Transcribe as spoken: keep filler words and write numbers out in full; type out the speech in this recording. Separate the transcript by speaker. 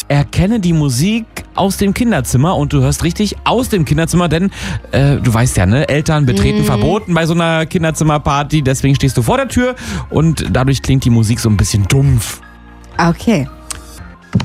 Speaker 1: erkenne die Musik aus dem Kinderzimmer und du hörst richtig aus dem Kinderzimmer, denn äh, du weißt ja, ne, Eltern betreten
Speaker 2: Mhm.
Speaker 1: verboten bei so einer Kinderzimmerparty, deswegen stehst du vor der Tür und dadurch klingt die Musik so ein bisschen dumpf.
Speaker 2: Okay.